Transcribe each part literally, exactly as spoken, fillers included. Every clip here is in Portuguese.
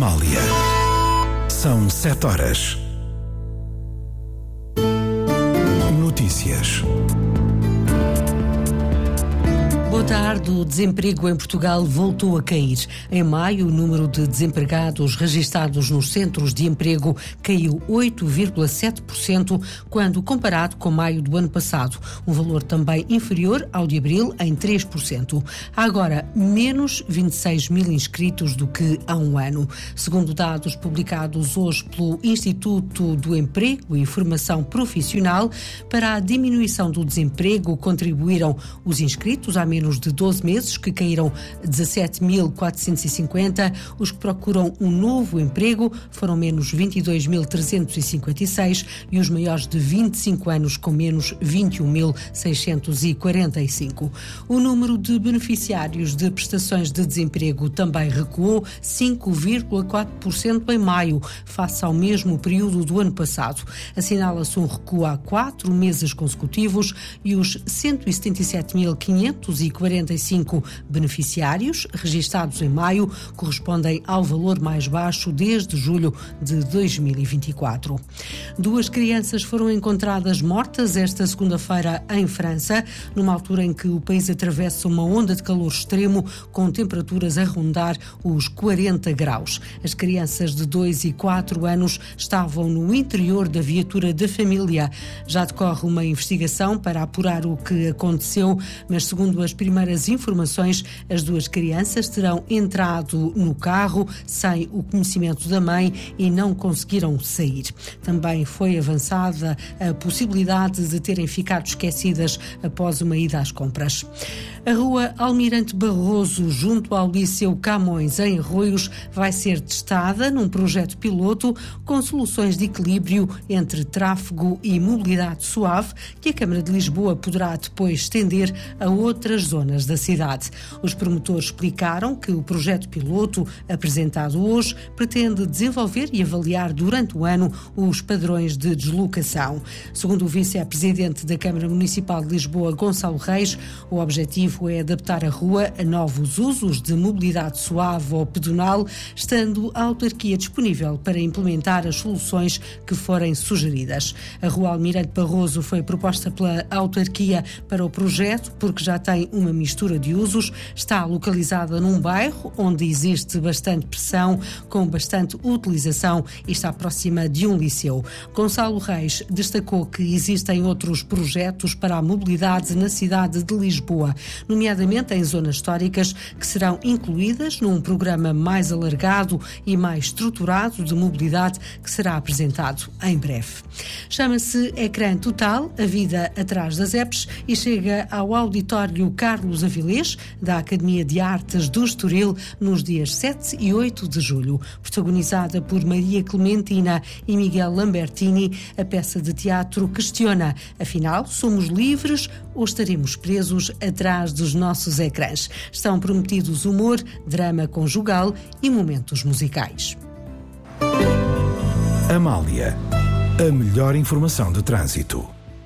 Amália. São sete horas. Notícias. Boa tarde. O desemprego em Portugal voltou a cair. Em maio, o número de desempregados registados nos centros de emprego caiu oito vírgula sete por cento quando comparado com maio do ano passado, um valor também inferior ao de abril em três por cento. Há agora menos vinte e seis mil inscritos do que há um ano. Segundo dados publicados hoje pelo Instituto do Emprego e Formação Profissional, para a diminuição do desemprego contribuíram os inscritos há menos de doze meses, que caíram dezassete mil quatrocentos e cinquenta. Os que procuram um novo emprego foram menos vinte e dois mil trezentos e cinquenta e seis e os maiores de vinte e cinco anos com menos vinte e um mil seiscentos e quarenta e cinco. O número de beneficiários de prestações de desemprego também recuou cinco vírgula quatro por cento em maio, face ao mesmo período do ano passado. Assinala-se um recuo há quatro meses consecutivos e os cento e setenta e sete mil quinhentos e quarenta e cinco beneficiários registados em maio correspondem ao valor mais baixo desde julho de dois mil e vinte e quatro. Duas crianças foram encontradas mortas esta segunda-feira em França, numa altura em que o país atravessa uma onda de calor extremo com temperaturas a rondar os quarenta graus. As crianças de dois e quatro anos estavam no interior da viatura da família. Já decorre uma investigação para apurar o que aconteceu, mas segundo as primeiras informações, as duas crianças terão entrado no carro sem o conhecimento da mãe e não conseguiram sair. Também foi avançada a possibilidade de terem ficado esquecidas após uma ida às compras. A rua Almirante Barroso, junto ao Liceu Camões, em Arroios, vai ser testada num projeto piloto com soluções de equilíbrio entre tráfego e mobilidade suave, que a Câmara de Lisboa poderá depois estender a outras zonas da cidade. Os promotores explicaram que o projeto piloto, apresentado hoje, pretende desenvolver e avaliar durante o ano os padrões de deslocação. Segundo o vice-presidente da Câmara Municipal de Lisboa, Gonçalo Reis, o objetivo é adaptar a rua a novos usos de mobilidade suave ou pedonal, estando a autarquia disponível para implementar as soluções que forem sugeridas. A rua Almirante Barroso foi proposta pela autarquia para o projeto porque já tem uma mistura de usos, está localizada num bairro onde existe bastante pressão, com bastante utilização e está próxima de um liceu. Gonçalo Reis destacou que existem outros projetos para a mobilidade na cidade de Lisboa, nomeadamente em zonas históricas, que serão incluídas num programa mais alargado e mais estruturado de mobilidade que será apresentado em breve. Chama-se Ecrã Total, a vida atrás das apps, e chega ao auditório Carlos Avilés, da Academia de Artes do Estoril, nos dias sete e oito de julho. Protagonizada por Maria Clementina e Miguel Lambertini, a peça de teatro questiona: afinal, somos livres ou estaremos presos atrás dos nossos ecrãs? Estão prometidos humor, drama conjugal e momentos musicais. Amália, a melhor informação de trânsito.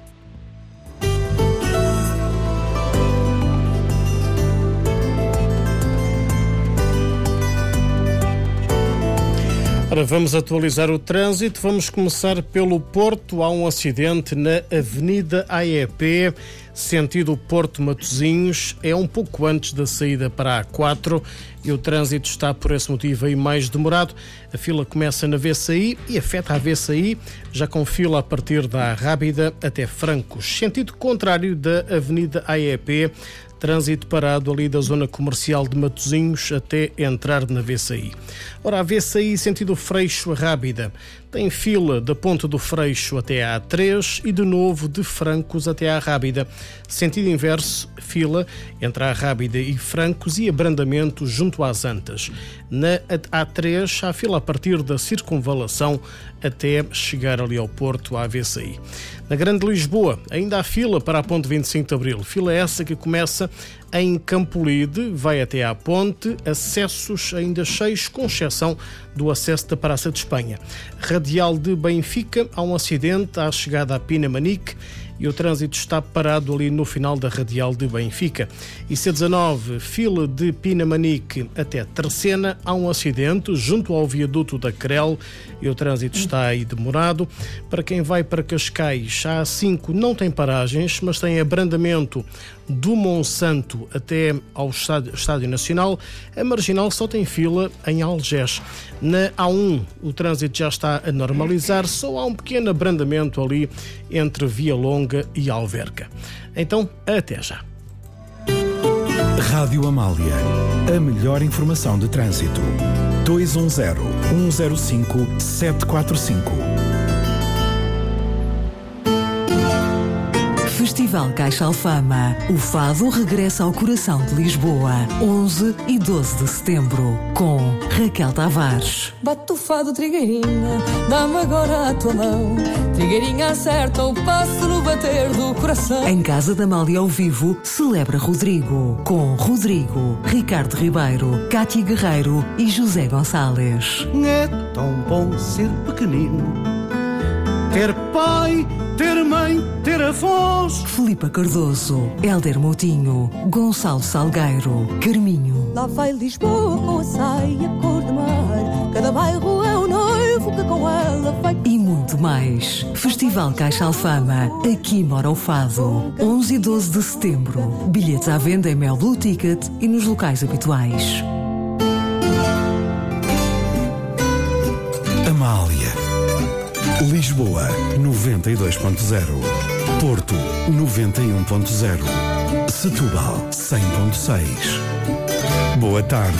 Ora, vamos atualizar o trânsito. Vamos começar pelo Porto. Há um acidente na Avenida A E P, sentido Porto Matosinhos. É um pouco antes da saída para a A quatro e o trânsito está, por esse motivo, aí mais demorado. A fila começa na V C I e afeta a V C I, já com fila a partir da Rábida até Francos. Sentido contrário da Avenida A E P, trânsito parado ali da zona comercial de Matosinhos até entrar na V C I. Ora, a V C I sentido Freixo a Rábida tem fila da Ponte do Freixo até à A três e de novo de Francos até à Rábida. Sentido inverso, fila entre a Rábida e Francos e abrandamento junto às Antas. Na A três há fila a partir da circunvalação até chegar ali ao Porto, à V C I. Na Grande Lisboa ainda há fila para a Ponte vinte e cinco de Abril. Fila essa que começa Em Campolide, vai até à ponte, acessos ainda cheios, com exceção do acesso da Praça de Espanha. Radial de Benfica, há um acidente à chegada a Pinamanique e o trânsito está parado ali no final da Radial de Benfica. I C dezanove, fila de Pinamanique até Terceira, há um acidente junto ao viaduto da Crel e o trânsito está aí demorado. Para quem vai para Cascais, a A cinco não tem paragens, mas tem abrandamento do Monsanto até ao Estádio, Estádio Nacional. A Marginal só tem fila em Algés. Na A um, o trânsito já está a normalizar, só há um pequeno abrandamento ali entre Via Longa e Alverca. Então, até já. Rádio Amália, a melhor informação de trânsito. dois um zero, um zero cinco, sete quatro cinco. Festival Caixa Alfama. O Fado regressa ao coração de Lisboa. onze e doze de setembro. Com Raquel Tavares. Bate o fado, trigueirinha, dá-me agora a tua mão. Trigueirinha acerta o passo no bater do coração. Em Casa da Amália ao vivo, celebra Rodrigo. Com Rodrigo, Ricardo Ribeiro, Cátia Guerreiro e José Gonçalves. É tão bom ser pequenino, ter pai, ter mãe, ter avós. Filipa Cardoso, Hélder Moutinho, Gonçalo Salgueiro, Carminho. Lá vai Lisboa com a saia cor de mar. Cada bairro é um noivo que com ela vai. E muito mais. Festival Caixa Alfama. Aqui mora o Fado. onze e doze de setembro. Bilhetes à venda em Mel Blue Ticket e nos locais habituais. Amália. Lisboa, noventa e dois ponto zero. Porto, noventa e um ponto zero. Setúbal, cem ponto seis. Boa tarde.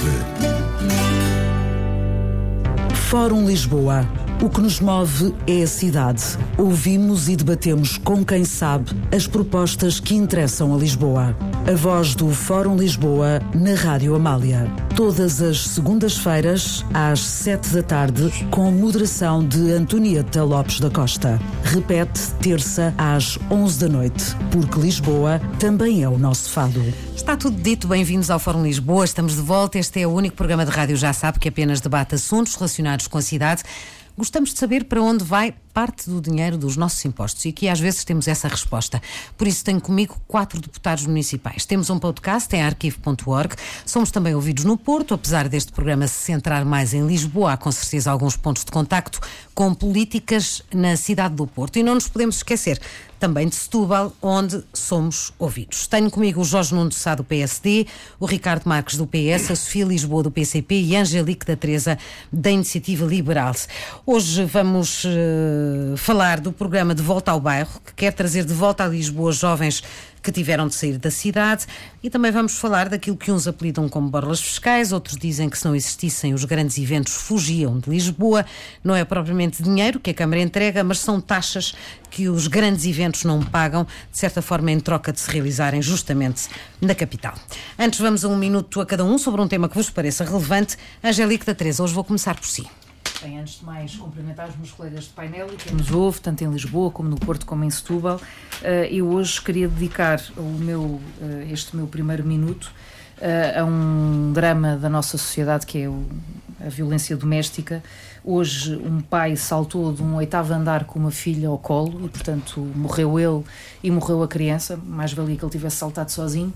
Fórum Lisboa. O que nos move é a cidade. Ouvimos e debatemos com quem sabe as propostas que interessam a Lisboa. A voz do Fórum Lisboa na Rádio Amália. Todas as segundas-feiras, às sete da tarde, com moderação de Antonieta Lopes da Costa. Repete terça às onze da noite, porque Lisboa também é o nosso fado. Está tudo dito, bem-vindos ao Fórum Lisboa, estamos de volta. Este é o único programa de rádio, já sabe, que apenas debate assuntos relacionados com a cidade. Gostamos de saber para onde vai parte do dinheiro dos nossos impostos e aqui às vezes temos essa resposta. Por isso tenho comigo quatro deputados municipais. Temos um podcast em arquivo ponto org. Somos também ouvidos no Porto, apesar deste programa se centrar mais em Lisboa. Há com certeza alguns pontos de contacto com políticas na cidade do Porto. E não nos podemos esquecer também de Setúbal, onde somos ouvidos. Tenho comigo o Jorge Nuno de Sá do P S D, o Ricardo Marques do P S, a Sofia Lisboa do P C P e a Angelique da Teresa da Iniciativa Liberal. Hoje vamos uh, falar do programa De Volta ao Bairro, que quer trazer de volta a Lisboa jovens que tiveram de sair da cidade, e também vamos falar daquilo que uns apelidam como borlas fiscais, outros dizem que se não existissem os grandes eventos fugiam de Lisboa. Não é propriamente dinheiro que a Câmara entrega, mas são taxas que os grandes eventos não pagam, de certa forma em troca de se realizarem justamente na capital. Antes vamos a um minuto a cada um sobre um tema que vos pareça relevante. Angelique da Teresa, hoje vou começar por si. Bem, antes de mais, cumprimentar os meus colegas de painel e quem nos ouve, tanto em Lisboa como no Porto como em Setúbal. Eu hoje queria dedicar o meu, este meu primeiro minuto a um drama da nossa sociedade, que é a violência doméstica. Hoje um pai saltou de um oitavo andar com uma filha ao colo e, portanto, morreu ele e morreu a criança. Mais valia que ele tivesse saltado sozinho.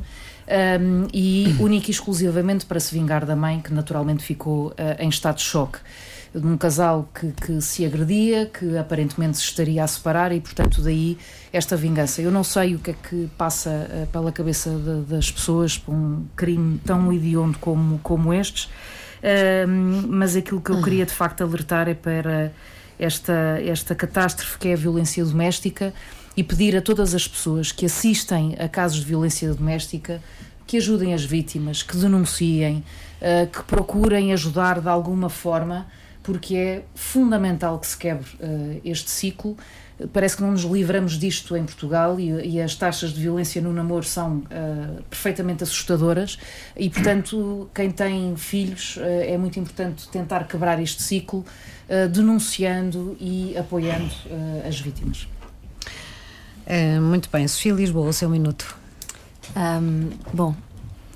Um, e única e exclusivamente para se vingar da mãe, que naturalmente ficou uh, em estado de choque. De um casal que, que se agredia, que aparentemente se estaria a separar e, portanto, daí esta vingança. Eu não sei o que é que passa uh, pela cabeça de, das pessoas por um crime tão hediondo como, como estes, uh, mas aquilo que eu queria de facto alertar é para esta, esta catástrofe que é a violência doméstica e pedir a todas as pessoas que assistem a casos de violência doméstica que ajudem as vítimas, que denunciem, uh, que procurem ajudar de alguma forma, porque é fundamental que se quebre uh, este ciclo. Parece que não nos livramos disto em Portugal e, e as taxas de violência no namoro são uh, perfeitamente assustadoras e, portanto, quem tem filhos uh, é muito importante tentar quebrar este ciclo, uh, denunciando e apoiando uh, as vítimas. Uh, muito bem. Sofia Lisboa, o seu minuto. Um, bom,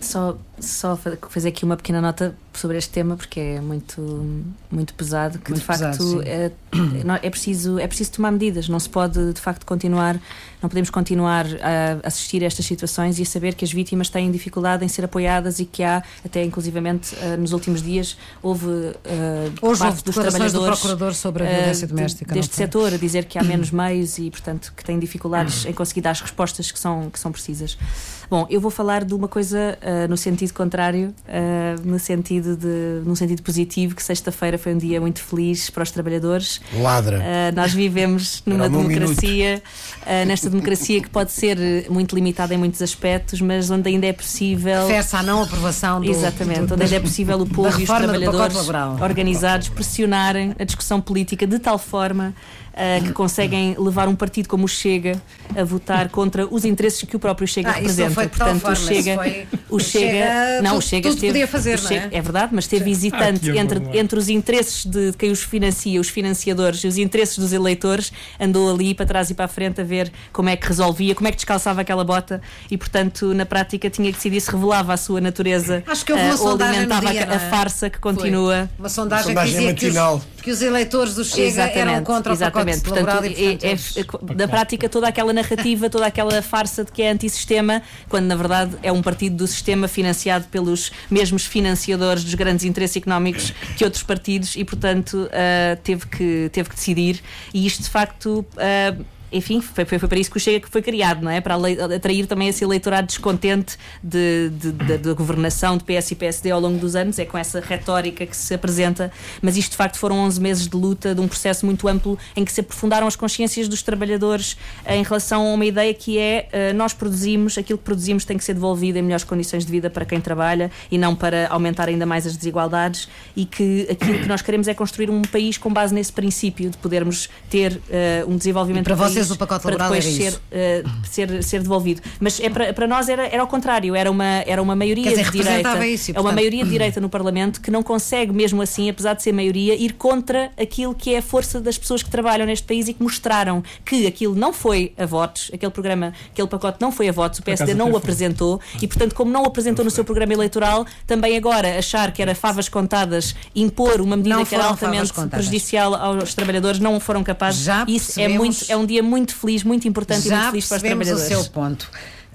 Só, só fazer aqui uma pequena nota sobre este tema, porque é muito, muito pesado, que muito de facto pesado, é, é, preciso, é preciso tomar medidas. Não se pode de facto continuar, não podemos continuar a assistir a estas situações e a saber que as vítimas têm dificuldade em ser apoiadas e que há, até inclusivamente nos últimos dias, houve uh, Hoje parte houve dos declarações trabalhadores do procurador sobre a violência uh, doméstica deste setor a dizer que há menos meios e, portanto, que têm dificuldades em conseguir dar as respostas que são, que são precisas. Bom, eu vou falar de uma coisa uh, no sentido contrário, uh, no sentido de, no sentido positivo, que sexta-feira foi um dia muito feliz para os trabalhadores. Ladra. Uh, nós vivemos numa democracia, uh, nesta democracia que pode ser muito limitada em muitos aspectos, mas onde ainda é possível... Refere-se à não aprovação do... Exatamente, do, do, onde ainda é possível o povo e os trabalhadores organizados pressionarem a discussão política de tal forma Uh, que conseguem levar um partido como o Chega a votar contra os interesses que o próprio Chega ah, representa. Isso foi de tal Portanto, forma, o Chega, foi... o Chega, não, tudo, o Chega tudo esteve, podia fazer, o Chega, não é? É verdade, mas esteve hesitante ah, entre, entre os interesses de, de quem os financia, os financiadores, e os interesses dos eleitores. Andou ali para trás e para a frente a ver como é que resolvia, como é que descalçava aquela bota e, portanto, na prática tinha que decidir se revelava a sua natureza. Acho que houve uma uh, ou sondagem alimentava dia, a, a farsa que continua. Foi. Uma sondagem, uma sondagem que dizia que os, que os eleitores do Chega exatamente, eram contra exatamente. o pacote laboral. Portanto, e, portanto, é, é, na prática, toda aquela narrativa, toda aquela farsa de que é antissistema, quando na verdade é um partido do sistema financiado pelos mesmos financiadores dos grandes interesses económicos que outros partidos e, portanto, uh, teve, que, teve que decidir. E isto, de facto... Uh, Enfim, foi, foi, foi para isso que o Chega foi criado, não é? Para atrair também esse eleitorado descontente de, de, de, de governação de P S e P S D ao longo dos anos. É com essa retórica que se apresenta, mas isto de facto foram onze meses de luta, de um processo muito amplo em que se aprofundaram as consciências dos trabalhadores em relação a uma ideia que é uh, nós produzimos, aquilo que produzimos tem que ser devolvido em melhores condições de vida para quem trabalha e não para aumentar ainda mais as desigualdades, e que aquilo que nós queremos é construir um país com base nesse princípio de podermos ter uh, um desenvolvimento para do país, vocês o pacote laboral para depois era ser, uh, ser, ser devolvido. Mas é para, para nós era, era ao contrário, era uma, era uma maioria dizer, de direita. Isso, é uma maioria de direita no Parlamento que não consegue, mesmo assim, apesar de ser maioria, ir contra aquilo que é a força das pessoas que trabalham neste país e que mostraram que aquilo não foi a votos, aquele programa, aquele pacote não foi a votos, o P S D não o apresentou e, portanto, como não o apresentou no seu programa eleitoral, também agora achar que era favas contadas, impor uma medida não que era altamente prejudicial aos trabalhadores, não foram capazes. Já Isso é, muito, é um dia muito feliz, muito importante Já e muito feliz para os trabalhadores. Já percebemos o seu ponto.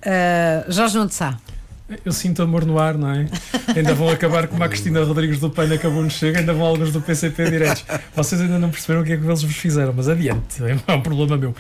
Uh, Jorge Nuno de Sá. Eu sinto amor no ar, não é? Ainda vão acabar como a Cristina Rodrigues do P A N acabou no Chega, ainda vão alguns do P C P diretos. Vocês ainda não perceberam o que é que eles vos fizeram, mas adiante, é um problema meu.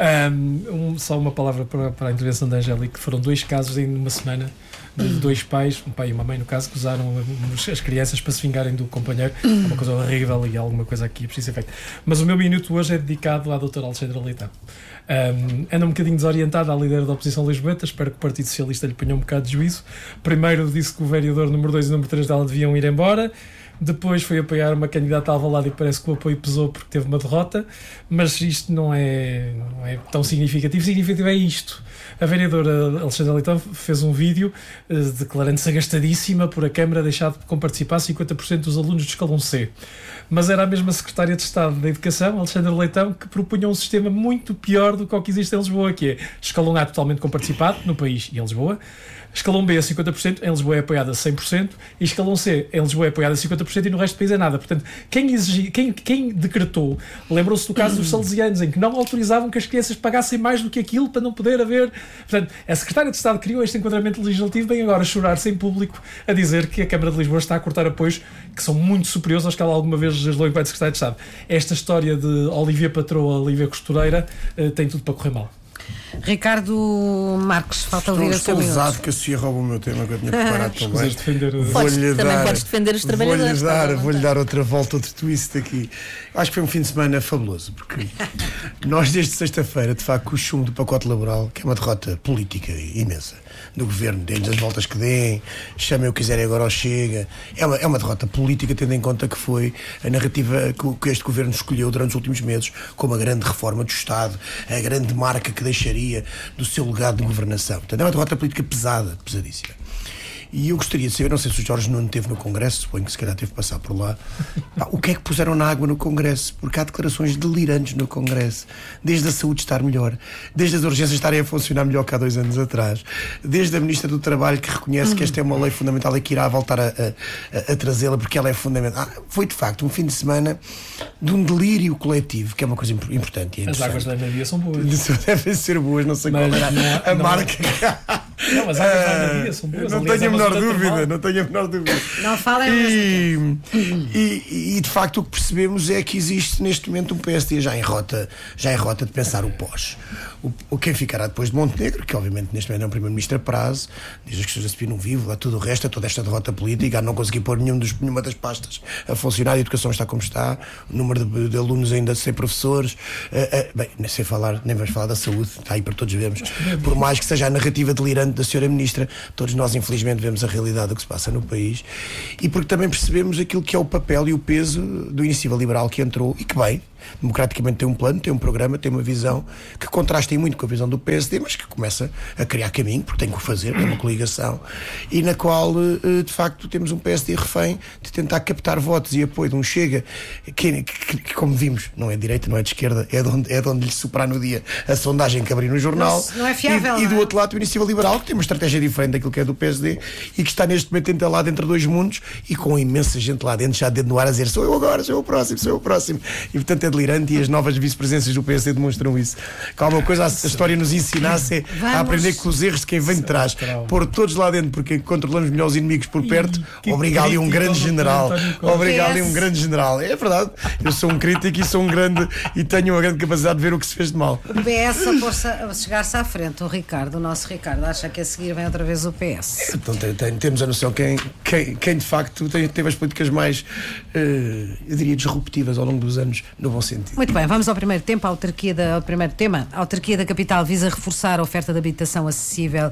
Um, um, só uma palavra para, para a intervenção da Angélica, que foram dois casos em uma semana, de dois pais, um pai e uma mãe, no caso, que usaram as crianças para se vingarem do companheiro. É uma coisa horrível e alguma coisa aqui precisa ser feita. Mas o meu minuto hoje é dedicado à doutora Alexandra Leitão. Um, anda um bocadinho desorientada à líder da oposição lisboeta. Espero que o Partido Socialista lhe ponha um bocado de juízo. Primeiro disse que o vereador número dois e número três dela deviam ir embora. Depois foi apoiar uma candidata a Alvalade e parece que o apoio pesou porque teve uma derrota. Mas isto não é, não é tão significativo. Significativo é isto. A vereadora Alexandra Leitão fez um vídeo uh, declarando-se agastadíssima por a Câmara deixar de participar cinquenta por cento dos alunos do escalão C. Mas era a mesma Secretária de Estado da Educação, Alexandra Leitão, que propunha um sistema muito pior do que o que existe em Lisboa, que é escalão A totalmente comparticipado no país e em Lisboa, escalão B a cinquenta por cento, em Lisboa é apoiado a cem por cento, e escalão C em Lisboa é apoiado a cinquenta por cento e no resto do país é nada. Portanto, quem, exigi, quem, quem decretou, lembrou-se do caso dos salesianos, em que não autorizavam que as crianças pagassem mais do que aquilo para não poder haver... Portanto, a Secretária de Estado criou este enquadramento legislativo, vem agora chorar-se em público a dizer que a Câmara de Lisboa está a cortar apoios que são muito superiores aos que ela alguma vez legislou enquanto Secretária de Estado. Esta história de Olivia Patroa, Olivia Costureira, tem tudo para correr mal. Ricardo Marques, falta ouvir a sua minuto. Estou que a Sofia rouba o meu tema que eu tinha preparado também. Vou-lhe dar, também podes defender os trabalhadores. Vou-lhe dar, vou-lhe dar outra volta, outro twist aqui. Acho que foi um fim de semana fabuloso, porque nós desde sexta-feira, de facto, com o chumbo do pacote laboral, que é uma derrota política imensa do governo, deem-lhes as voltas que deem, chamem o que quiserem, agora ao Chega. É uma, é uma derrota política, tendo em conta que foi a narrativa que, que este governo escolheu durante os últimos meses como a grande reforma do Estado, a grande marca que deixaria do seu legado de governação. Portanto, é uma derrota política pesada, pesadíssima. E eu gostaria de saber, não sei se o Jorge Nuno esteve no Congresso, suponho que se calhar teve que passar por lá, pá, o que é que puseram na água no Congresso? Porque há declarações delirantes no Congresso, desde a saúde estar melhor, desde as urgências estarem a funcionar melhor que há dois anos atrás, desde a Ministra do Trabalho que reconhece que esta é uma lei fundamental e que irá voltar a, a, a trazê-la porque ela é fundamental. Ah, foi de facto um fim de semana de um delírio coletivo, que é uma coisa importante. É as águas da Anadia são boas. Devem ser boas, não sei mas qual era não, a não, marca. Não, as águas da Anadia são boas. Não tenho a menor dúvida, não tenho a menor dúvida. Não falem e, e, e de facto o que percebemos é que existe neste momento um P S D já em rota, já em rota de pensar o pós. O, o quem ficará depois de Montenegro, que obviamente neste momento é um primeiro-ministro a prazo, diz as questões da Spino Vivo, lá tudo o resto, toda esta derrota política, a não conseguir pôr nenhum dos, nenhuma das pastas a funcionar, a educação está como está, o número de, de alunos ainda sem professores, uh, uh, bem, nem sei falar, nem vamos falar da saúde, está aí para todos vermos, por mais que seja a narrativa delirante da senhora Ministra, todos nós infelizmente vemos a realidade do que se passa no país, e porque também percebemos aquilo que é o papel e o peso do Iniciativa Liberal que entrou, e que bem, democraticamente tem um plano, tem um programa, tem uma visão que contrasta muito com a visão do P S D, mas que começa a criar caminho, porque tem que o fazer, tem uma coligação, e na qual de facto temos um P S D refém de tentar captar votos e apoio de um Chega que, que, que como vimos, não é de direita, não é de esquerda, é de onde, é de onde lhe superar no dia a sondagem que abriu no jornal. Não, não é fiável, e, e do não é? outro lado o Iniciativa Liberal, que tem uma estratégia diferente daquilo que é do P S D e que está neste momento entalado entre dois mundos e com imensa gente lá dentro já dedo no ar a dizer sou eu agora, sou eu o próximo, sou eu o próximo, e portanto é delirante. E as novas vice-presidências do P S D demonstram isso. Que alguma coisa a, a história nos ensinasse é a aprender com os erros de quem vem de trás, pôr todos lá dentro, porque controlamos melhor os inimigos por perto. Obrigado ali um grande general. Obrigado ali um grande general. É verdade, eu sou um crítico e sou um grande e tenho uma grande capacidade de ver o que se fez de mal. O P S a, pôr-se a chegar-se à frente, o Ricardo, o nosso Ricardo, acha que a seguir vem outra vez o P S. Então, tem, tem, temos a noção quem, quem, quem de facto tem, teve as políticas mais, uh, eu diria, disruptivas ao longo dos anos, no bom sentido. Muito bem, vamos ao primeiro tempo, a autarquia da, ao primeiro tema. A autarquia da capital visa reforçar a oferta de habitação acessível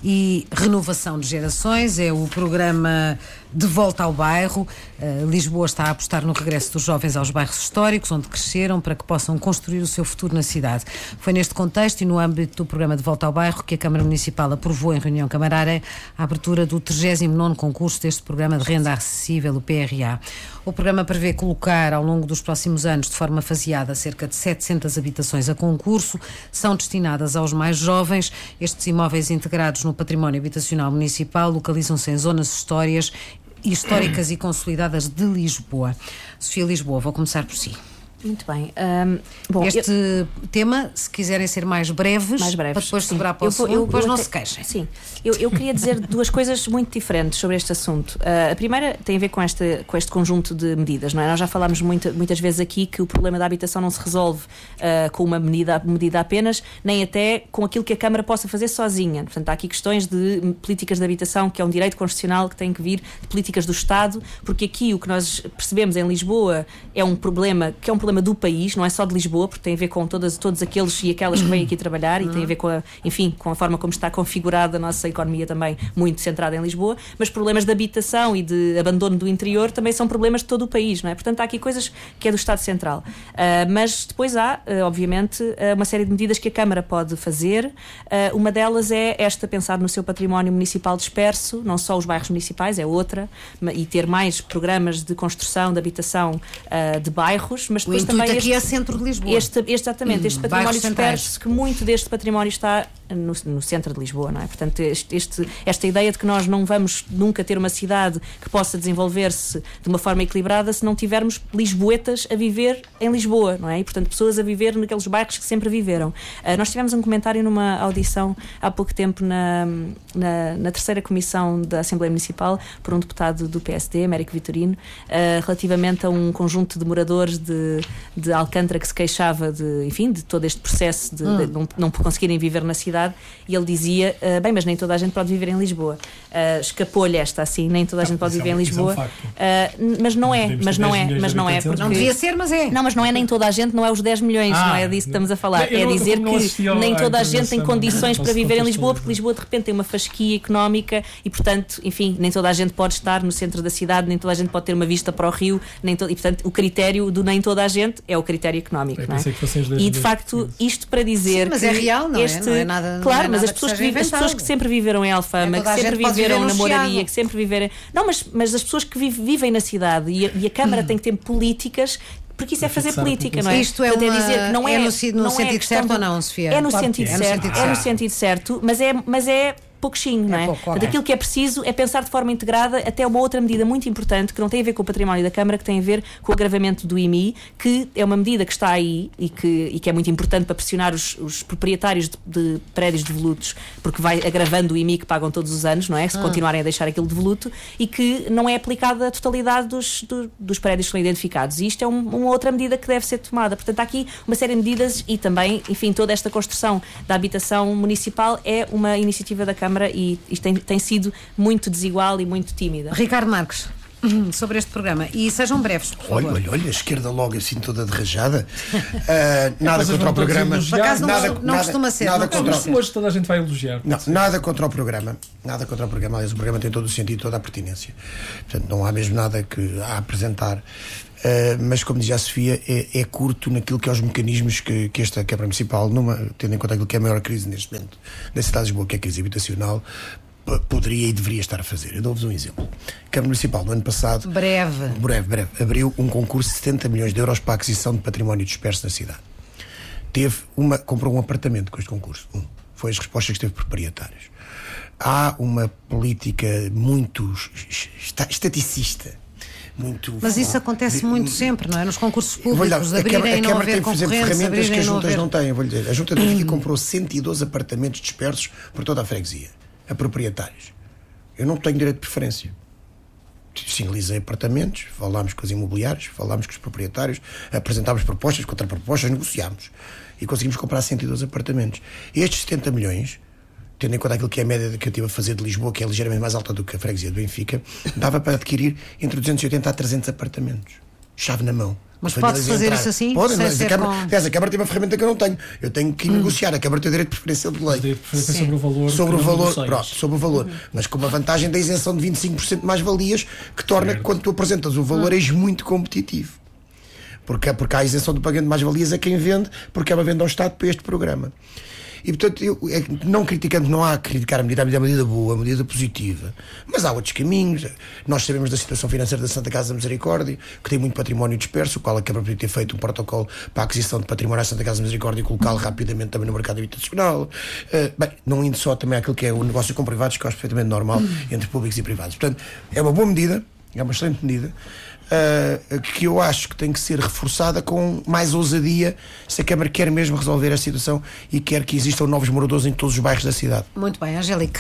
e renovação de gerações. É o programa De Volta ao Bairro. Uh, Lisboa está a apostar no regresso dos jovens aos bairros históricos, onde cresceram, para que possam construir o seu futuro na cidade. Foi neste contexto e no âmbito do programa De Volta ao Bairro que a Câmara Municipal aprovou em reunião camarária a abertura do trigésimo nono concurso deste programa de renda acessível, o P R A. O programa prevê colocar ao longo dos próximos anos, de forma faseada, cerca de setecentas habitações a concurso. São destinadas aos mais jovens. Estes imóveis integrados no património habitacional municipal localizam-se em zonas histórias, históricas e consolidadas de Lisboa. Sofia Lisboa, vou começar por si. Muito bem. Um, bom, este eu... tema, se quiserem ser mais breves, mais breves para depois sim. sobrar para o eu, segundo, eu, depois eu, não eu, se queixem. Sim, eu, eu queria dizer duas coisas muito diferentes sobre este assunto. Uh, a primeira tem a ver com, esta, com este conjunto de medidas, não é? Nós já falámos muito, muitas vezes aqui que o problema da habitação não se resolve uh, com uma medida, medida apenas, nem até com aquilo que a Câmara possa fazer sozinha. Portanto, há aqui questões de políticas de habitação, que é um direito constitucional que tem que vir de políticas do Estado, porque aqui o que nós percebemos em Lisboa é um problema que é um problema do país, não é só de Lisboa, porque tem a ver com todas, todos aqueles e aquelas que vêm aqui trabalhar e tem a ver com a, enfim, com a forma como está configurada a nossa economia também, muito centrada em Lisboa, mas problemas de habitação e de abandono do interior também são problemas de todo o país, não é? Portanto, há aqui coisas que é do Estado Central. Uh, mas depois há, uh, obviamente, uh, uma série de medidas que a Câmara pode fazer. Uh, uma delas é esta, pensar no seu património municipal disperso, não só os bairros municipais, é outra, e ter mais programas de construção, de habitação uh, de bairros, mas depois o também aqui este, é centro de Lisboa. Este, este, exatamente, este hum, património disperso, que muito deste património está no, no centro de Lisboa, não é? Portanto, este, este, esta ideia de que nós não vamos nunca ter uma cidade que possa desenvolver-se de uma forma equilibrada se não tivermos lisboetas a viver em Lisboa, não é? E, portanto, pessoas a viver naqueles bairros que sempre viveram. Uh, nós tivemos um comentário numa audição há pouco tempo na, na, na terceira comissão da Assembleia Municipal por um deputado do P S D, Américo Vitorino, uh, relativamente a um conjunto de moradores de, de Alcântara que se queixava de, enfim, de todo este processo de, hum. de não, não conseguirem viver na cidade, e ele dizia, uh, bem, mas nem toda a gente pode viver em Lisboa. Uh, escapou-lhe esta, assim, nem toda a gente pode viver em Lisboa. Uh, mas não é, mas não é, mas não é. Porque... Não devia ser, mas é. Não, mas não é nem toda a gente, não é os dez milhões, ah, não é disso que estamos a falar. Eu é dizer que nem toda a gente tem condições não, para viver em Lisboa, porque Lisboa de repente tem uma fasquia económica e, portanto, enfim, nem toda a gente pode estar no centro da cidade, nem toda a gente pode ter uma vista para o rio, nem to... e, portanto, o critério do nem toda a gente é o critério económico, não é? Que E, de facto, isto para dizer Sim, mas que é real, não este, é? Não é nada nada. Claro, não é mas nada as pessoas, que, que, vive, as pessoas que sempre viveram em Alfama, é, que sempre viveram na moraria, que sempre viveram. Não, mas, mas as pessoas que vive, vivem na cidade e a, e a Câmara hum. tem que ter políticas. Porque isso é fazer política, não é? Isto é, uma, é dizer que não é, é no, no não sentido é certo de, ou não, Sofia? É no claro sentido é. certo, é no sentido, é no sentido certo, mas é, mas é pouquinho, não é? é pouco, okay. Aquilo que é preciso é pensar de forma integrada até uma outra medida muito importante que não tem a ver com o património da Câmara, que tem a ver com o agravamento do I M I, que é uma medida que está aí e que, e que é muito importante para pressionar os, os proprietários de, de prédios devolutos, porque vai agravando o I M I que pagam todos os anos, não é? Se ah. continuarem a deixar aquilo devoluto, e que não é aplicada à totalidade dos, do, dos prédios que são identificados. E isto é um, uma outra medida que deve ser tomada. Portanto, há aqui uma série de medidas e também, enfim, toda esta construção da habitação municipal é uma iniciativa da Câmara e isto tem, tem sido muito desigual e muito tímida. Ricardo Marques, sobre este programa, e sejam breves, por favor. Olha, olha, olha, a esquerda logo assim toda derrajada. uh, nada contra o programa. Por acaso não, nada, não nada, costuma ser. Nada não contra o... Hoje toda a gente vai elogiar. Não, nada contra o programa. Nada contra o programa. Aliás, o programa tem todo o sentido, toda a pertinência. Portanto, não há mesmo nada que a apresentar. Uh, mas, como dizia a Sofia, é, é curto naquilo que é os mecanismos que, que esta Câmara Municipal, numa, tendo em conta aquilo que é a maior crise neste momento na cidade de Lisboa, que é a crise habitacional, p- poderia e deveria estar a fazer. Eu dou-vos um exemplo. A Câmara Municipal, no ano passado, breve, breve, breve abriu um concurso de setenta milhões de euros para a aquisição de património disperso na cidade. Teve uma, comprou um apartamento com este concurso. Um. Foi as respostas que teve por proprietários. Há uma política muito estaticista. Muito mas isso acontece de, muito sempre, não é? Nos concursos públicos, de abrirem e não haver concorrência, ferramentas que as juntas haver... não têm. Vou-lhe dizer, a Junta de Benfica comprou cento e doze apartamentos dispersos por toda a freguesia, a proprietários. Eu não tenho direito de preferência. Sinalizei apartamentos, falámos com os imobiliários, falámos com os proprietários, apresentámos propostas, contrapropostas, negociámos e conseguimos comprar cento e doze apartamentos. Estes setenta milhões, tendo em conta aquilo que é a média que eu estive a fazer de Lisboa, que é ligeiramente mais alta do que a freguesia de Benfica, dava para adquirir entre duzentos e oitenta a trezentos apartamentos. Chave na mão. Mas pode-se fazer isso assim? Pode, mas a Câmara, com... aliás, a Câmara tem uma ferramenta que eu não tenho. Eu tenho que hum. negociar. A Câmara tem o direito de preferência de lei. Direito de preferência sobre o valor. Sobre o valor, pronto, sobre o valor. Uhum. Mas com uma vantagem da isenção de vinte e cinco por cento de mais-valias, que torna certo. Que quando tu apresentas o valor, uhum. és muito competitivo. Porque, porque há a isenção do pagamento de mais-valias a quem vende, porque é uma venda ao Estado para este programa. E, portanto, eu, não criticando, não há que criticar a medida, a medida é uma medida boa, a medida positiva, mas há outros caminhos. Nós sabemos da situação financeira da Santa Casa da Misericórdia, que tem muito património disperso, o qual a Câmara podia ter feito um protocolo para a aquisição de património à Santa Casa da Misericórdia e colocá-lo rapidamente também no mercado habitacional. Uh, bem, não indo só também àquilo que é o negócio com privados, que eu acho perfeitamente normal entre públicos e privados. Portanto, é uma boa medida, é uma excelente medida. Uh, que eu acho que tem que ser reforçada com mais ousadia se a Câmara quer mesmo resolver a situação e quer que existam novos moradores em todos os bairros da cidade. Muito bem, Angélique.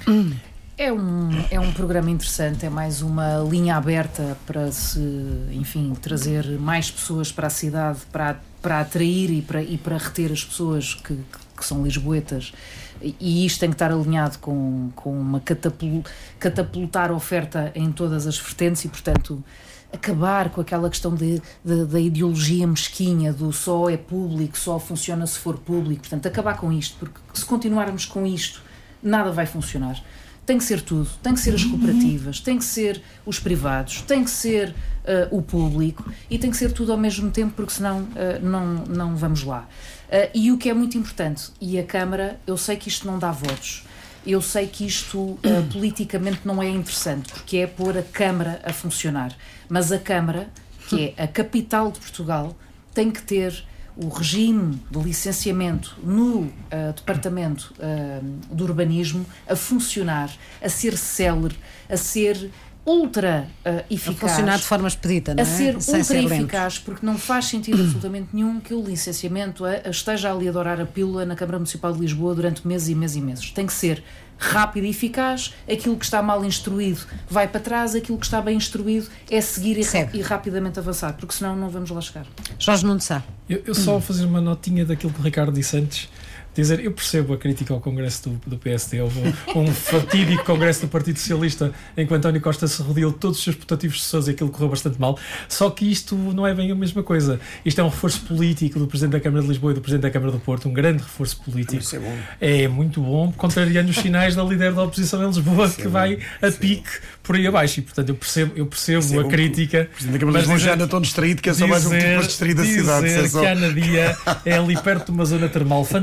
É um, é um programa interessante, é mais uma linha aberta para se, enfim, trazer mais pessoas para a cidade, para, para atrair e para, e para reter as pessoas que, que são lisboetas. E isto tem que estar alinhado com, com uma catapul, catapultar a oferta em todas as vertentes e, portanto, acabar com aquela questão de, de, da ideologia mesquinha do só é público, só funciona se for público. Portanto, acabar com isto, porque se continuarmos com isto, nada vai funcionar. Tem que ser tudo, tem que ser as cooperativas, tem que ser os privados, tem que ser uh, o público e tem que ser tudo ao mesmo tempo, porque senão uh, não, não vamos lá. Uh, e o que é muito importante, e a Câmara, eu sei que isto não dá votos, eu sei que isto uh, politicamente não é interessante, porque é pôr a Câmara a funcionar, mas a Câmara, que é a capital de Portugal, tem que ter o regime de licenciamento no uh, Departamento uh, do Urbanismo a funcionar, a ser célere, a ser ultra uh, eficaz. A funcionar de forma expedita, não é? A ser Sem ultra ser eficaz, porque não faz sentido absolutamente nenhum que o licenciamento a, a esteja ali a dourar a pílula na Câmara Municipal de Lisboa durante meses e meses e meses. Tem que ser rápido e eficaz, aquilo que está mal instruído vai para trás, aquilo que está bem instruído é seguir e, ra- e rapidamente avançar, porque senão não vamos lá chegar. Jorge Nuno Sá. Eu, eu só vou fazer uma notinha daquilo que o Ricardo disse antes. Dizer, eu percebo a crítica ao Congresso do, do P S D. Houve um, um fatídico Congresso do Partido Socialista em que António Costa se rodeou de todos os seus putativos sucessores e aquilo correu bastante mal. Só que isto não é bem a mesma coisa. Isto é um reforço político do Presidente da Câmara de Lisboa e do Presidente da Câmara do Porto, um grande reforço político. Isso é bom. É muito bom, contrariando os sinais da líder da oposição em Lisboa, Isso que é vai a pique por aí abaixo. E, portanto, eu percebo, eu percebo a bom. crítica. O Presidente da Câmara de Lisboa já anda tão distraído que é só mais um tipo para distrair da cidade. Dizer que a Anadia é ali perto de uma zona termal fantástica,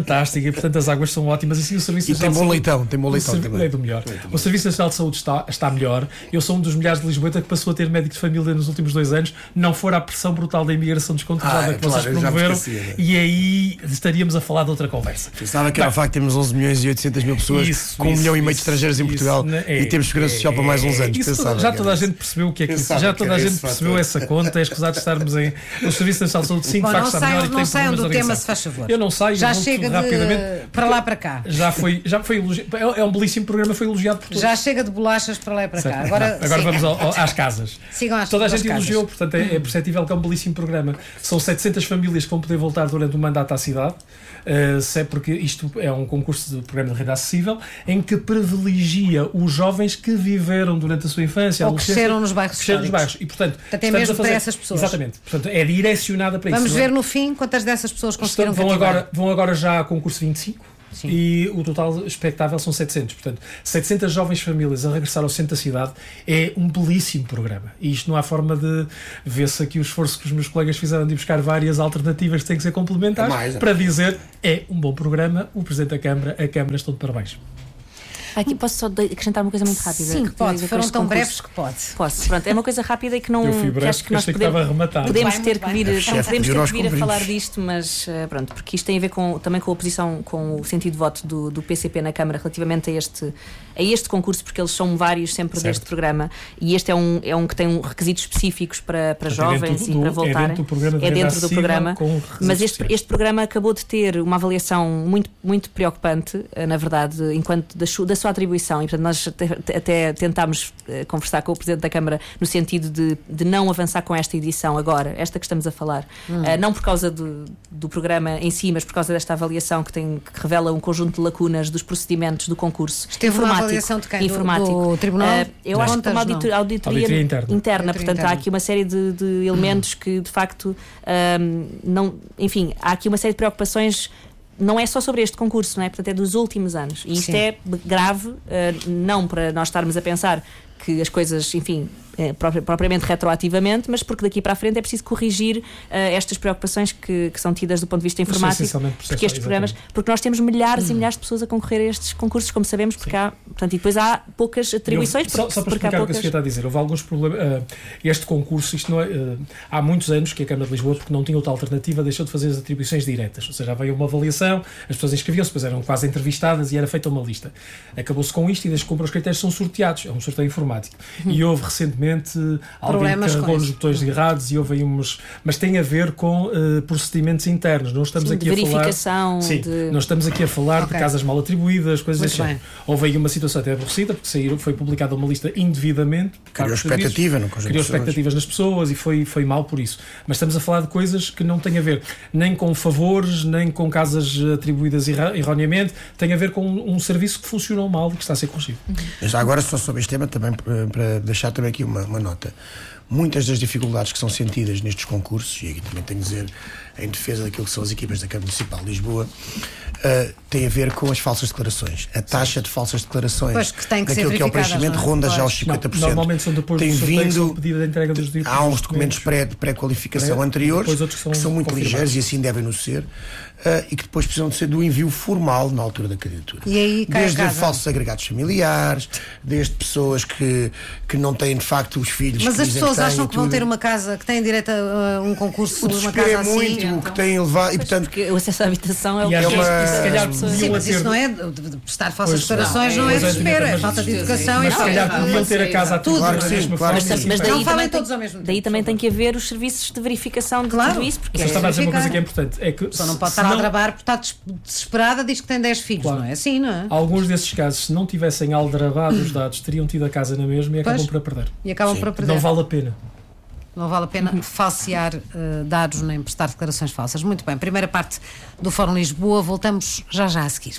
e portanto as águas são ótimas. E, sim, o Serviço e tem bom leitão, tem bom leitão servi- também. É do melhor. O Serviço Nacional de Saúde está, está melhor. Eu sou um dos milhares de Lisboeta que passou a ter médico de família nos últimos dois anos, não fora a pressão brutal da imigração descontrolada Ah, que claro, vocês eu já me promoveram, esquecia, né? e aí estaríamos a falar de outra conversa. Pensava que era o facto de termos onze milhões e oitocentas mil pessoas Isso, com um isso, milhão e meio de isso, estrangeiros em isso, Portugal né? É, e temos segurança é, social para mais uns anos. Isso Pensava toda- já que toda a era gente isso. percebeu o que é que isso. Pensava Já que toda a era gente esse percebeu fator. essa conta. É escusado de estarmos em. O Serviço Nacional de Saúde sim, Bom, de facto não está saiam- melhor e não tem saiam do problemas de tema, organização. se faz favor. Eu não saio, Já eu volto chega de- rapidamente. para lá para cá. Já foi, já foi elogiado. É um belíssimo programa, foi elogiado por todos. Já chega de bolachas para lá e para cá. Certo. Agora, Não, agora siga. vamos ao- ao- às casas. Sigam às- Toda a às gente casas. elogiou, portanto é, é perceptível que é um belíssimo programa. São setecentas famílias que vão poder voltar durante o mandato à cidade. Uh, se é porque isto é um concurso de programa de renda acessível em que privilegia os jovens que viveram durante a sua infância, Ou adolescência, cresceram nos bairros cresceram nos históricos. bairros. E, portanto, Portanto, é estamos mesmo a fazer- para essas pessoas. Exatamente. Portanto, é direcionada para Vamos isso. ver no fim quantas dessas pessoas conseguiram Vão cativar. agora, vão agora já a concurso vinte e cinco. Sim. E o total expectável são setecentos. Portanto, setecentas jovens famílias a regressar ao centro da cidade é um belíssimo programa. E isto não há forma de ver-se aqui o esforço que os meus colegas fizeram de ir buscar várias alternativas que têm que ser complementares É mais, é para mais. dizer é um bom programa. O Presidente da Câmara, a Câmara estão de parabéns. Aqui posso só de- acrescentar uma coisa muito rápida. Sim, que pode. tem a ver com Foram este tão concurso. breves que pode. Posso. Pronto, é uma coisa rápida e que não. Eu fui que breve acho que porque nós achei que podemos, estava a rematar. podemos Muito ter bem, que vir, muito bem. A chefe podemos ter pediu, nós que vir a cumprimos. falar disto, mas eh, pronto, porque isto tem a ver com, também com a oposição, com o sentido de voto do, do P C P na Câmara relativamente a este, a este concurso, porque eles são vários sempre Certo. deste programa e este é um, é um que tem um requisitos específicos para, para Portanto, é jovens dentro e do- para é voltarem. dentro do programa de É renda dentro do acessível programa. com requisitos Mas este, especiais. este programa acabou de ter uma avaliação muito, muito preocupante, eh, na verdade, enquanto da, su- da sua atribuição, e portanto nós até, até tentámos eh, conversar com o Presidente da Câmara no sentido de, de não avançar com esta edição agora, esta que estamos a falar, Eh, não por causa do, do programa em si, mas por causa desta avaliação que, tem, que revela um conjunto de lacunas dos procedimentos do concurso. Esteve uma informático, avaliação de quem? Do- informático. do Tribunal Eh, eu de acho que Contas, uma auditor- não? auditoria, Auditoria interna. interna, Auditoria portanto há interna. aqui uma série de, de elementos que de facto ahm, não, enfim, há aqui uma série de preocupações. Não é só sobre este concurso, não é? Portanto, é dos últimos anos. E isto Sim. é grave, eh, não para nós estarmos a pensar que as coisas, enfim, eh, propri- propriamente retroativamente, mas porque daqui para a frente é preciso corrigir eh, estas preocupações que, que são tidas do ponto de vista Mas são informático. essencialmente Porque processuais, estes programas, exatamente. porque nós temos milhares e milhares de pessoas a concorrer a estes concursos, como sabemos, porque há, portanto, e depois há poucas atribuições. Eu- só, porque, só para porque há explicar o que a poucas. Sofia está a dizer, houve alguns problemas. ah, este concurso, isto não é, ah, há muitos anos que a Câmara de Lisboa, porque não tinha outra alternativa, deixou de fazer as atribuições diretas. Ou seja, veio uma avaliação, as pessoas inscreviam-se, depois eram quase entrevistadas e era feita uma lista. Acabou-se com isto e desde que cumpram os critérios são sorteados. É um sorteio informático. E houve recentemente alguém Problemas que com carregou nos isso. botões errados e houve aí uns. Mas tem a ver com ah, procedimentos internos. Não estamos Sim, aqui de a falar. verificação, Sim, de- não estamos aqui a falar Ok. de casas mal atribuídas, coisas Muito desse bem. género. Houve aí uma situação até aborrecida, porque saíram, foi publicada uma lista indevidamente. por parte Criou dos serviços, expectativa no conjunto Criou de pessoas. expectativas nas pessoas e foi, foi mal por isso. Mas estamos a falar de coisas que não têm a ver nem com favores, nem com casas atribuídas erra- erroneamente, tem a ver com um serviço que funcionou mal e que está a ser corrigido. Já agora, só sobre este tema, também para, para deixar também aqui uma, uma nota. Muitas das dificuldades que são sentidas nestes concursos, e aqui também tenho a dizer em defesa daquilo que são as equipas da Câmara Municipal de Lisboa, uh, tem a ver com as falsas declarações. A taxa de falsas declarações Pois, que tem que ser naquilo que é o verificadas, preenchimento não é? ronda já Pois. aos cinquenta por cento. Não, normalmente são depois tem do sorteio que são vindo, pedido da entrega dos há uns documentos pré, de pré-qualificação Pré- anteriores depois outros que que são, são muito confirmados. ligeiros e assim devem no ser, uh, e que depois precisam de ser do envio formal na altura da candidatura. E aí cai a Desde casa. falsos agregados familiares, desde pessoas que, que não têm de facto os filhos. Mas que as dizem pessoas têm acham e que vão tudo. ter uma casa, que têm direito a uh, um concurso, O uma desespero casa é assim. muito o que têm levado e portanto Porque o acesso à habitação é o E às que vezes, uma- se calhar, pessoas- Sim, podiam mas ter- isso não é de, de prestar falsas Pois, declarações, não, não é mas é desespero, é mas- falta de mas- educação e Mas se falta calhar de... podiam ter a casa Tudo. atribuída Claro da que sim, mesma claro forma. que Mas, sim. mas Não daí, falem também, todos ao tem, mesmo tempo, daí também por tem que haver os serviços de verificação de Claro. tudo isso, porque Eu só estava a dizer uma coisa verificar. que é importante. É que Só não pode se estar a trabalhar porque está des- desesperada, diz que tem dez filhos, Claro. não é assim, não é? Alguns desses casos, se não tivessem aldrabado os dados, teriam tido a casa na mesma e acabam Pois. por a perder. E acabam por a perder. Não vale a pena. Não vale a pena falsear eh, dados nem prestar declarações falsas. Muito bem, primeira parte do Fórum Lisboa, voltamos já já a seguir.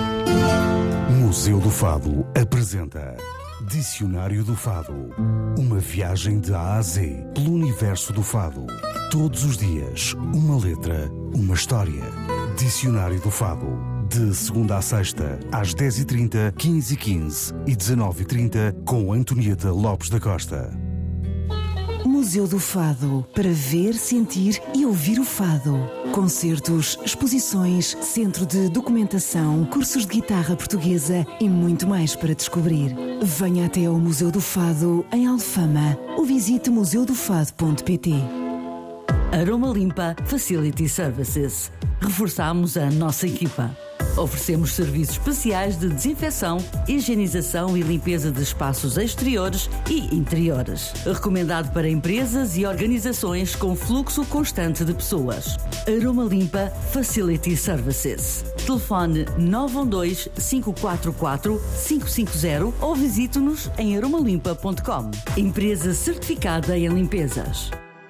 Museu do Fado apresenta Dicionário do Fado. Uma viagem de A a Z pelo universo do Fado. Todos os dias, uma letra, uma história. Dicionário do Fado. De segunda a sexta, às dez e trinta, quinze e quinze e dezanove e trinta, com Antonieta Lopes da Costa. Museu do Fado, para ver, sentir e ouvir o fado. Concertos, exposições, centro de documentação, cursos de guitarra portuguesa e muito mais para descobrir. Venha até ao Museu do Fado, em Alfama, ou visite museu do fado ponto pt. Aroma Limpa Facility Services. Reforçamos a nossa equipa. Oferecemos serviços especiais de desinfecção, higienização e limpeza de espaços exteriores e interiores. Recomendado para empresas e organizações com fluxo constante de pessoas. Aroma Limpa Facility Services. Telefone nove um dois, cinco quatro quatro, cinco cinco zero ou visite-nos em aromalimpa ponto com. Empresa certificada em limpezas.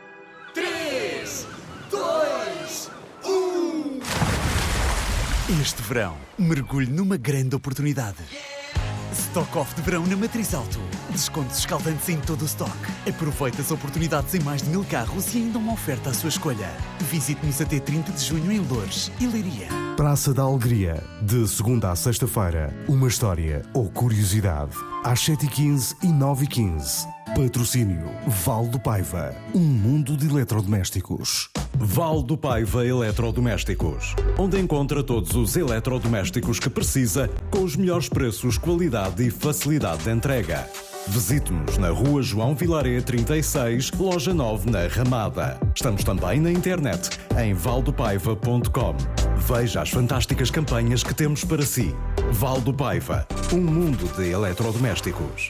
Este verão, mergulhe numa grande oportunidade. Stock Off de verão na Matriz Auto. Descontos escaldantes em todo o stock. Aproveite as oportunidades em mais de mil carros e ainda uma oferta à sua escolha. Visite-nos até trinta de junho em Loures e Leiria. Praça da Alegria, de segunda a sexta-feira. Uma história ou curiosidade. Às sete e quinze e nove e quinze. Patrocínio Val do Paiva. Um mundo de eletrodomésticos. Val do Paiva Eletrodomésticos, onde encontra todos os eletrodomésticos que precisa, com os melhores preços, qualidade e facilidade de entrega. Visite-nos na Rua João Vilaré trinta e seis, Loja nove, na Ramada. Estamos também na internet, em val do paiva ponto com. Veja as fantásticas campanhas que temos para si. Val do Paiva, um mundo de eletrodomésticos.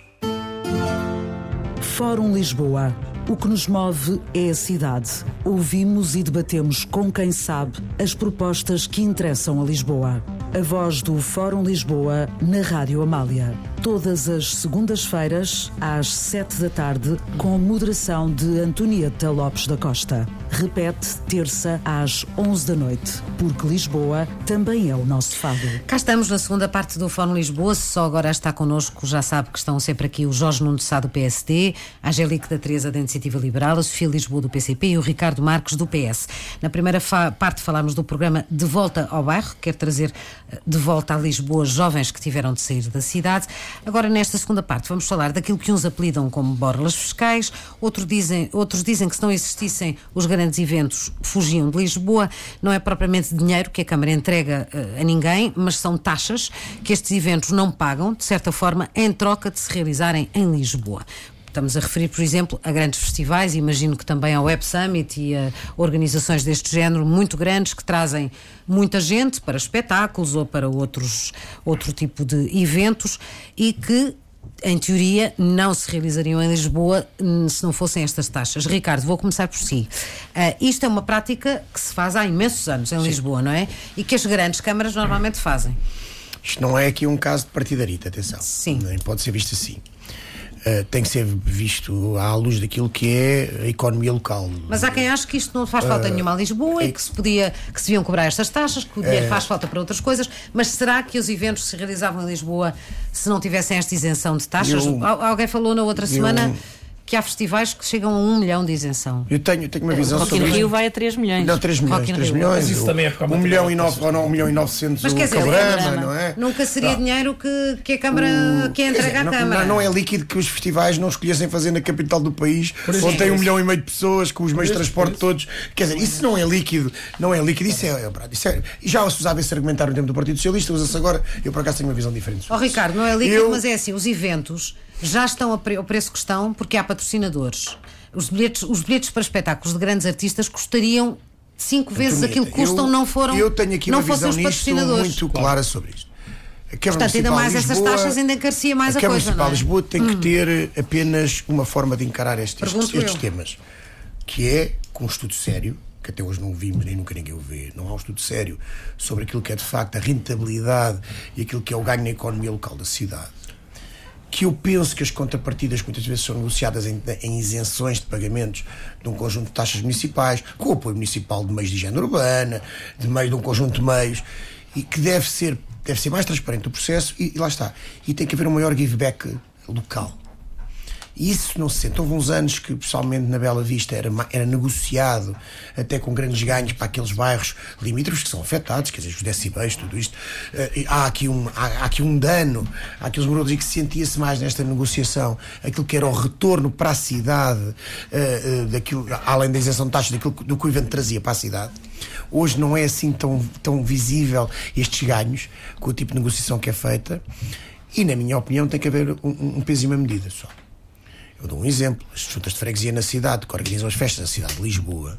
Fórum Lisboa. O que nos move é a cidade. Ouvimos e debatemos com quem sabe as propostas que interessam a Lisboa. A voz do Fórum Lisboa na Rádio Amália. Todas as segundas-feiras, às sete da tarde, com moderação de Antonieta Lopes da Costa. Repete terça às onze da noite, porque Lisboa também é o nosso fado. Cá estamos na segunda parte do Fórum Lisboa. Se só agora está connosco, já sabe que estão sempre aqui o Jorge Nuno de Sá do P S D, a Angélica da Teresa da Iniciativa Liberal, a Sofia Lisboa do P C P e o Ricardo Marques do P S. Na primeira fa- parte falámos do programa De Volta ao Bairro, que quer trazer de volta a Lisboa jovens que tiveram de sair da cidade. Agora, nesta segunda parte, vamos falar daquilo que uns apelidam como borlas fiscais, outros dizem, outros dizem que se não existissem os grandes eventos, fugiam de Lisboa. Não é propriamente dinheiro que a Câmara entrega uh, a ninguém, mas são taxas que estes eventos não pagam, de certa forma, em troca de se realizarem em Lisboa. Estamos a referir, por exemplo, a grandes festivais, imagino que também ao Web Summit e a organizações deste género muito grandes que trazem muita gente para espetáculos ou para outros, outro tipo de eventos e que, em teoria, não se realizariam em Lisboa se não fossem estas taxas. Ricardo, vou começar por si. Uh, isto é uma prática que se faz há imensos anos em Sim. Lisboa, não é? E que as grandes câmaras normalmente fazem. Isto não é aqui um caso de partidarita, atenção. Sim. Nem pode ser visto assim. Uh, tem que ser visto à luz daquilo que é a economia local. Mas há quem ache que isto não faz falta uh, nenhuma a Lisboa é, e que se, podia, que se deviam cobrar estas taxas, que o dinheiro uh, faz falta para outras coisas, mas será que os eventos se realizavam em Lisboa se não tivessem esta isenção de taxas? Eu, Alguém falou na outra eu, semana que há festivais que chegam a um milhão de isenção. Eu tenho, tenho uma visão Rock sobre in isso. Rio vai a três milhões. Não, três milhões. três milhões. Mas isso o, também é porque um milhão e nove, ou não, um milhão e novecentos mas o quer dizer, Cabrama, não é? Nunca seria não. dinheiro que, que a Câmara o, que entrega dizer, à não, Câmara. Não, não é líquido que os festivais não escolhessem fazer na capital do país, onde tem um milhão e meio de pessoas, com os meios de transporte todos. Quer dizer, isso não é líquido. Não é líquido. Isso é, é, isso é e já se usava esse argumentar no tempo do Partido Socialista, usa-se agora. Eu, por acaso, tenho uma visão diferente. Ó, oh, Ricardo, não é líquido, eu... mas é assim, os eventos já estão ao preço que estão porque há patrocinadores. Os bilhetes, os bilhetes para espetáculos de grandes artistas custariam cinco vezes Antonieta, aquilo que custam, eu, não foram eu tenho aqui não uma visão os patrocinadores. muito clara sobre isto. Portanto, ainda mais essas taxas ainda encarecia mais a, a Câmara coisa, Municipal não é? de Lisboa tem hum. que ter apenas uma forma de encarar estes, estes, estes temas, que é com um estudo sério, que até hoje não vimos, nem nunca ninguém o vê. Não há um estudo sério sobre aquilo que é de facto a rentabilidade e aquilo que é o ganho na economia local da cidade. Que eu penso que as contrapartidas que muitas vezes são negociadas em, em isenções de pagamentos de um conjunto de taxas municipais, com o apoio municipal de meios de higiene urbana, de meio de um conjunto de meios, e que deve ser, deve ser mais transparente o processo, e, e lá está. E tem que haver um maior give back local. E isso não se sente. Houve uns anos que, pessoalmente, na Bela Vista era, era negociado, até com grandes ganhos para aqueles bairros limítrofes que são afetados, quer dizer, os decibéis, tudo isto. Uh, há, aqui um, há, há aqui um dano àqueles moradores e que sentia-se mais nesta negociação aquilo que era o retorno para a cidade, uh, uh, daquilo, além da isenção de taxas, daquilo, do que o evento trazia para a cidade. Hoje não é assim tão, tão visível estes ganhos com o tipo de negociação que é feita e, na minha opinião, tem que haver um, um peso e uma medida só. Eu dou um exemplo. As juntas de freguesia na cidade, que organizam as festas na cidade de Lisboa,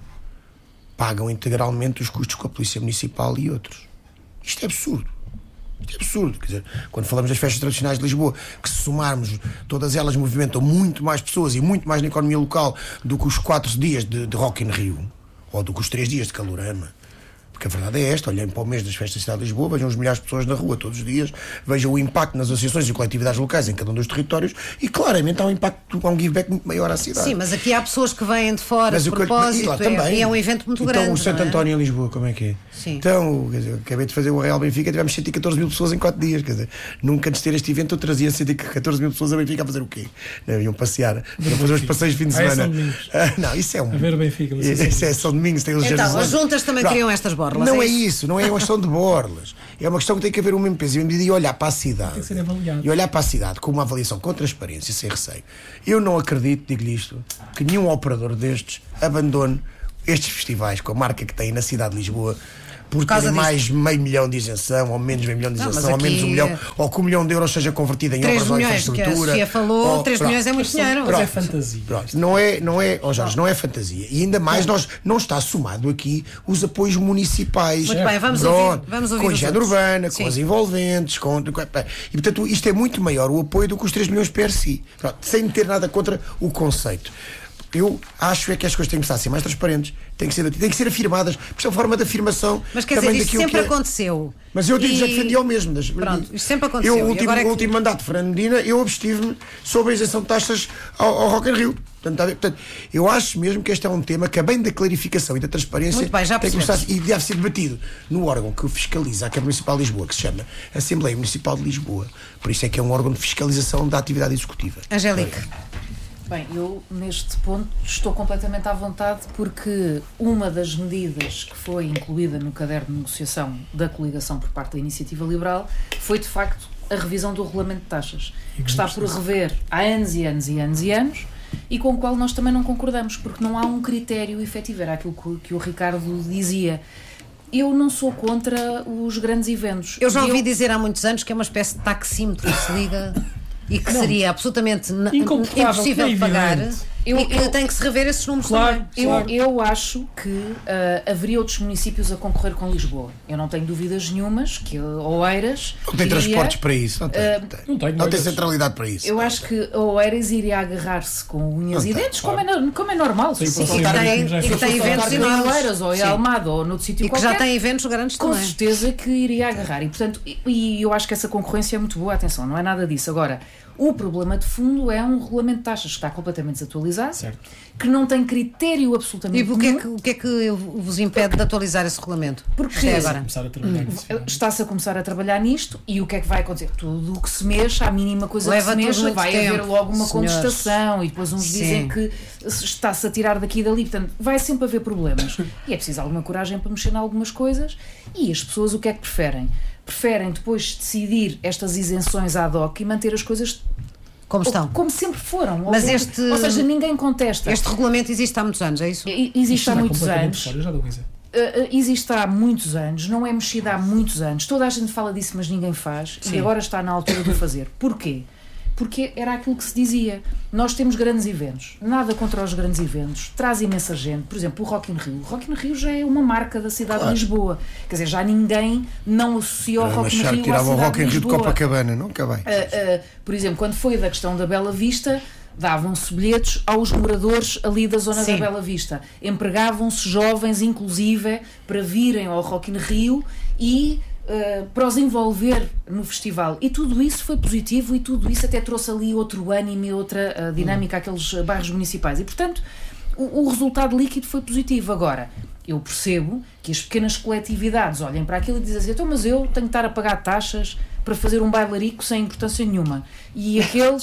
pagam integralmente os custos com a Polícia Municipal e outros. Isto é absurdo. Isto é absurdo. Quer dizer, quando falamos das festas tradicionais de Lisboa, que se somarmos, todas elas movimentam muito mais pessoas e muito mais na economia local do que os quatro dias de, de Rock in Rio, ou do que os três dias de Calorama. Porque a verdade é esta, olhem para o mês das festas da cidade de Lisboa, vejam os milhares de pessoas na rua todos os dias, vejam o impacto nas associações e coletividades locais em cada um dos territórios e claramente há um impacto, há um give back muito maior à cidade. Sim, mas aqui há pessoas que vêm de fora mas de propósito e, lá, também, e é um evento muito então, grande. Então o Santo é? António em Lisboa, como é que é? Sim. Então, quer dizer, acabei de fazer o Real Benfica, tivemos cento e catorze mil pessoas em quatro dias, quer dizer, nunca antes de ter este evento eu trazia cento e catorze mil pessoas a Benfica a fazer o quê? Não, iam passear, iam fazer os passeios de fim de semana. Ah, não, isso é um... A ver o Benfica. Isso é São Domingos, tem os Então, as juntas também não, criam estas borlas. Não é é isso, não é uma questão de borlas. É uma questão que tem que haver um mesmo peso e olhar para a cidade. Tem que ser avaliado. E olhar para a cidade com uma avaliação com transparência, sem receio. Eu não acredito, digo-lhe isto, que nenhum operador destes abandone estes festivais com a marca que tem na cidade de Lisboa por ter mais meio milhão de isenção, ou menos meio milhão de isenção, ou menos um milhão, ou que um milhão de euros seja convertido em obras ou infraestrutura. três milhões, que a Sofia falou, três milhões é muito dinheiro. Mas é fantasia. Pronto, não é, não é, oh Jorge, não é fantasia. E ainda mais, nós, não está somado aqui os apoios municipais. Muito bem, vamos pronto, ouvir, vamos ouvir com a higiene urbana, Sim. com as envolventes, com, e portanto isto é muito maior o apoio do que os três milhões per si. Pronto, sem ter nada contra o conceito. Eu acho é que as coisas têm que começar a ser mais transparentes, têm que ser, têm que ser afirmadas, porque é uma forma de afirmação. Mas quer dizer, isto sempre que é... aconteceu. Mas eu digo, e... já defendi ao mesmo. Das... Pronto, isto sempre aconteceu. Eu, o último, é que... último mandato de Fernando Medina, eu abstive-me sobre a isenção de taxas ao, ao Rock in Rio. Portanto, portanto, eu acho mesmo que este é um tema que, bem da clarificação e da transparência, Muito bem, já tem que começar e deve ser debatido no órgão que fiscaliza a Câmara Municipal de Lisboa, que se chama Assembleia Municipal de Lisboa. Por isso é que é um órgão de fiscalização da atividade executiva. Angélica. Bem, eu neste ponto estou completamente à vontade porque uma das medidas que foi incluída no caderno de negociação da coligação por parte da Iniciativa Liberal foi de facto a revisão do regulamento de taxas, que está por rever há anos e anos e anos e anos e com o qual nós também não concordamos, porque não há um critério efetivo, era aquilo que, que o Ricardo dizia. Eu não sou contra os grandes eventos. Eu já ouvi eu... dizer há muitos anos que é uma espécie de taxímetro que se liga... E que não. seria absolutamente impossível de pagar eu, e que eu, tem que se rever esses números claro, também. Eu, claro. eu acho que uh, haveria outros municípios a concorrer com Lisboa. Eu não tenho dúvidas nenhumas que Oeiras... Não tem iria, transportes para isso. Não tem, uh, não tem. Não tem, não tem centralidade para isso. Eu acho que Oeiras iria agarrar-se com unhas não e dentes, claro. como, é, como é normal. Sim, sim, sim, e tem, e tem eventos em Oeiras ou em Almada ou noutro sítio qualquer. E que já tem eventos grandes com também. Com certeza que iria agarrar. E, portanto, e, e eu acho que essa concorrência é muito boa. Atenção, não é nada disso. Agora... O problema de fundo é um regulamento de taxas que está completamente desatualizado, certo. que não tem critério absolutamente nenhum. E o que, é que, o que é que vos impede de atualizar esse regulamento? Porque é agora. Está-se a começar a trabalhar nisto e o que é que vai acontecer? Tudo o que se mexa, a mínima coisa Leva que se mexa, vai tempo, haver logo uma senhores. contestação e depois uns Sim. dizem que está-se a tirar daqui e dali. Portanto, vai sempre haver problemas. E é preciso alguma coragem para mexer em algumas coisas e as pessoas o que é que preferem? Preferem depois decidir estas isenções ad hoc e manter as coisas como estão, como sempre foram. Mas ou, este, ou seja, ninguém contesta. Este regulamento existe há muitos anos, é isso? Existe há muitos anos. Fora, já dou uh, existe há muitos anos, não é mexido há muitos anos. Toda a gente fala disso, mas ninguém faz. Sim. E agora está na altura de o fazer. Porquê? Porque era aquilo que se dizia. Nós temos grandes eventos, nada contra os grandes eventos, traz imensa gente. Por exemplo, o Rock in Rio. O Rock in Rio já é uma marca da cidade claro. de Lisboa. Quer dizer, já ninguém não associa o Rock in Rio à cidade de Lisboa. Tirava o Rock in Rio de Copacabana, nunca bem. Uh, uh, por exemplo, quando foi da questão da Bela Vista, davam-se bilhetes aos moradores ali da zona Sim. da Bela Vista. Empregavam-se jovens, inclusive, para virem ao Rock in Rio e... Uh, para os envolver no festival e tudo isso foi positivo e tudo isso até trouxe ali outro ânimo e outra uh, dinâmica àqueles bairros municipais e portanto o, o resultado líquido foi positivo. Agora, eu percebo que as pequenas coletividades olhem para aquilo e dizem assim, então, mas eu tenho que estar a pagar taxas para fazer um bailarico sem importância nenhuma e aqueles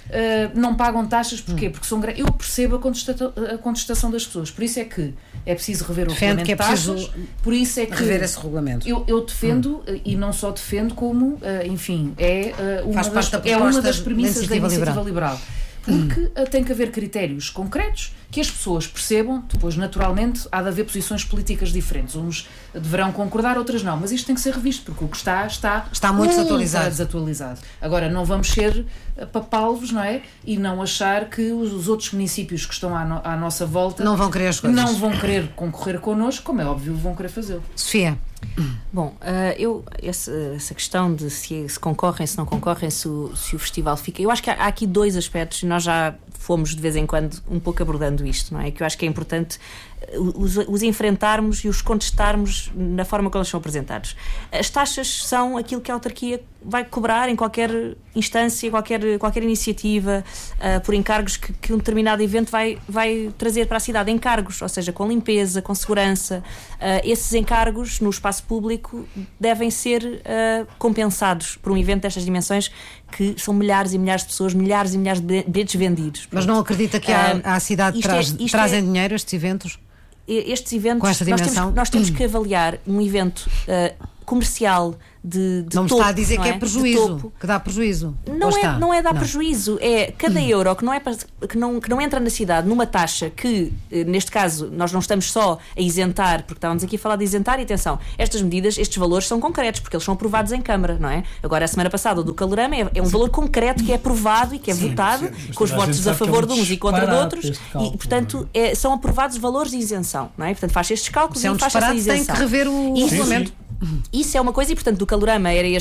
não pagam taxas, porquê? Porque são, eu percebo a contestação, a contestação das pessoas, por isso é que é preciso rever o defendo regulamento que é de preciso taxas, por isso é que rever esse regulamento. Eu, eu defendo, hum. e não só defendo, como, enfim, é, uma, Faz das, da é uma das premissas da da iniciativa liberal. liberal. Porque hum. tem que haver critérios concretos que as pessoas percebam, depois naturalmente há de haver posições políticas diferentes, uns deverão concordar, outras não, mas isto tem que ser revisto, porque o que está, está, está muito desatualizado. desatualizado. Agora, não vamos ser papalvos, não é? E não achar que os outros municípios que estão à, no, à nossa volta não vão querer as coisas. Não vão querer concorrer connosco, como é óbvio, vão querer fazê-lo. Sofia. Bom, uh, eu, essa, essa questão de se, se concorrem, se não concorrem, se o, se o festival fica. Eu acho que há, há aqui dois aspectos, e nós já fomos de vez em quando um pouco abordando isto, não é? Que eu acho que é importante os, os enfrentarmos e os contestarmos na forma como eles são apresentados. As taxas são aquilo que a autarquia vai cobrar em qualquer instância, qualquer, qualquer iniciativa, uh, por encargos que, que um determinado evento vai, vai trazer para a cidade. Encargos, ou seja, com limpeza, com segurança. Uh, esses encargos no espaço público devem ser uh, compensados por um evento destas dimensões, que são milhares e milhares de pessoas, milhares e milhares de bilhetes vendidos. Mas não acredita que a, a cidade traz, é, trazem é, dinheiro estes eventos? Estes eventos, com esta dimensão? Nós temos, nós temos que avaliar um evento uh, comercial de, de não me topo, está a dizer não que é, é prejuízo, que dá prejuízo. Não é, não é dar não. prejuízo, é cada hum. euro que não, é, que, não, que não entra na cidade numa taxa que, neste caso, nós não estamos só a isentar, porque estávamos aqui a falar de isentar, e atenção, estas medidas, estes valores são concretos, porque eles são aprovados em Câmara, não é? Agora, a semana passada, o do Calorama é, é um valor concreto que é aprovado e que é sim, votado, sim, com os votos a favor a de uns e contra de outros, e, portanto, é, são aprovados valores de isenção, não é? Portanto, faz estes cálculos é um e faz essa isenção. Tem que rever o Isso, regulamento. Isso é uma coisa, e portanto do Calorama era este